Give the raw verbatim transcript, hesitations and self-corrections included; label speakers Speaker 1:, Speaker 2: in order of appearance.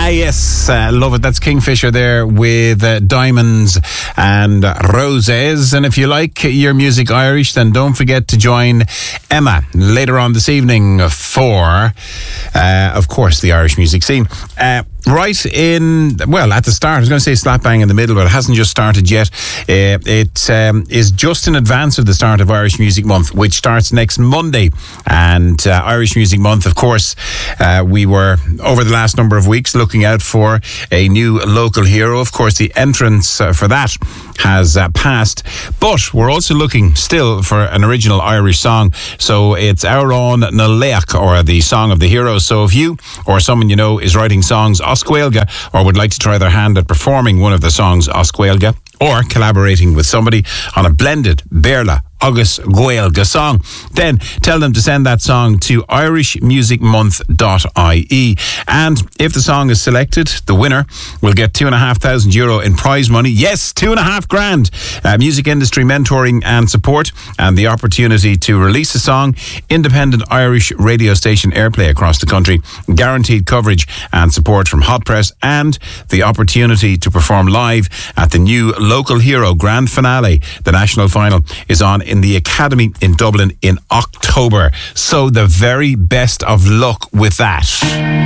Speaker 1: Ah, yes, uh, love it. That's Kingfisher there with uh, Diamonds and Roses. And if you like your music Irish, then don't forget to join Emma later on this evening for, uh, of course, the Irish music scene. Uh, Right in, well, at the start, I was going to say slap bang in the middle, but it hasn't just started yet. Uh, it um, is just in advance of the start of Irish Music Month, which starts next Monday. And uh, Irish Music Month, of course, uh, we were, over the last number of weeks, looking out for a new local hero. Of course, the entrance uh, for that has uh, passed. But we're also looking still for an original Irish song. So it's Our Own Na Leach, or the Song of the Hero. So if you or someone you know is writing songs Oscuelga, or would like to try their hand at performing one of the songs Oscuelga, or collaborating with somebody on a blended Béarla Agus Gaeilge song, then tell them to send that song to irish music month dot I E. And if the song is selected, the winner will get two and a half thousand euro in prize money. Yes, two and a half grand. Uh, music industry mentoring and support, and the opportunity to release a song, independent Irish radio station airplay across the country, guaranteed coverage and support from Hot Press, and the opportunity to perform live at the new Local Hero Grand Finale. The national final is on in the Academy in Dublin in October. So the very best of luck with that.